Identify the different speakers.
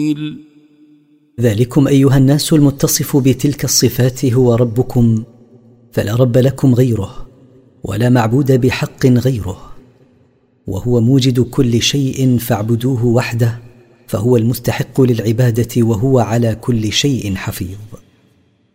Speaker 1: ذلكم أيها الناس المتصف بتلك الصفات هو ربكم، فلا رب لكم غيره ولا معبود بحق غيره، وهو موجد كل شيء فاعبدوه وحده، فهو المستحق للعبادة وهو على كل شيء حفيظ.